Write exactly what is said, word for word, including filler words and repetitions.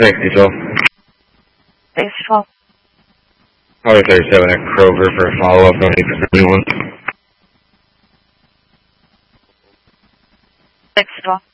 sixty twelve. six twelve. Highway thirty-seven at Kroger for a follow-up on eight seventy-one. six twelve.